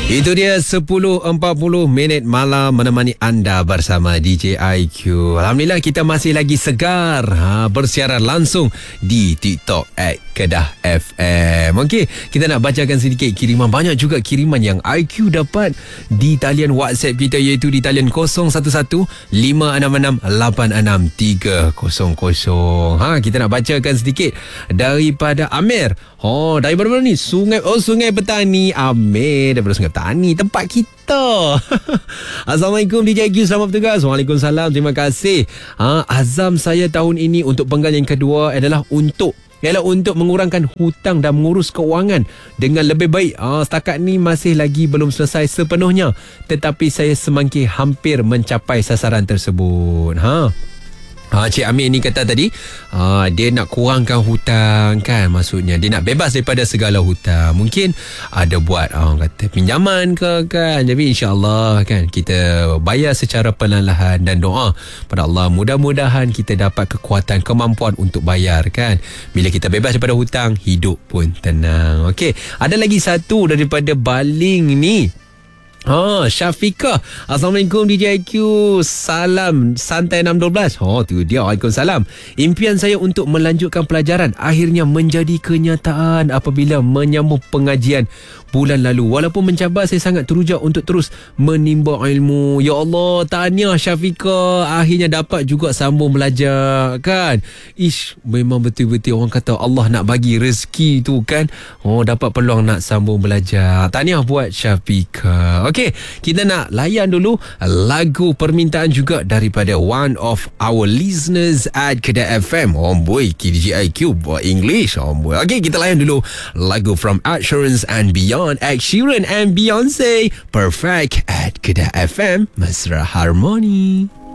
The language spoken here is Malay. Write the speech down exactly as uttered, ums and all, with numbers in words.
Itu dia sepuluh empat puluh minit malam menemani anda bersama D J I Q. Alhamdulillah kita masih lagi segar ha, bersiaran langsung di TikTok at Kedah F M. Okey, kita nak bacakan sedikit kiriman. Banyak juga kiriman yang I Q dapat di talian WhatsApp kita, iaitu di talian kosong satu satu lima enam enam lapan enam tiga kosong kosong. Ha, kita nak bacakan sedikit daripada Amir. Oh, dari mana ni? Sungai Oh, Sungai Petani. Amir daripada Sungai Petani, tempat kita. Assalamualaikum D J I Q, selamat bertugas. Waalaikumsalam, terima kasih. Ha, azam saya tahun ini untuk penggal yang kedua adalah untuk ialah untuk mengurangkan hutang dan mengurus keuangan dengan lebih baik. Ah, setakat ni masih lagi belum selesai sepenuhnya, tetapi saya semakin hampir mencapai sasaran tersebut. Ha. Ha, Cik Amir ni kata tadi ha, dia nak kurangkan hutang kan, maksudnya dia nak bebas daripada segala hutang. Mungkin ada buat orang kata pinjaman ke kan. Jadi insyaAllah kan kita bayar secara perlahan-lahan dan doa pada Allah mudah-mudahan kita dapat kekuatan, kemampuan untuk bayar kan. Bila kita bebas daripada hutang, hidup pun tenang. Okey, ada lagi satu daripada Baling ni. Ha, Syafiqah. Assalamualaikum D J I Q. Salam santai enam dua belas. Oh, tu dia. Waalaikumsalam. Impian saya untuk melanjutkan pelajaran akhirnya menjadi kenyataan apabila menyambung pengajian bulan lalu. Walaupun mencabar, saya sangat teruja untuk terus menimba ilmu. Ya Allah, tahniah Syafiqah, akhirnya dapat juga sambung belajar kan. Ish, memang betul-betul orang kata Allah nak bagi rezeki tu kan. Oh, dapat peluang nak sambung belajar. Tahniah buat Syafiqah. Okey, kita nak layan dulu lagu permintaan juga daripada one of our listeners at Kedah F M. Oh boy, D J I Q buat English. Oh boy. Okey, kita layan dulu lagu from Ed Sheeran and Beyond. Ed Sheeran and Beyonce, Perfect at Kedah F M, Mesra Harmony.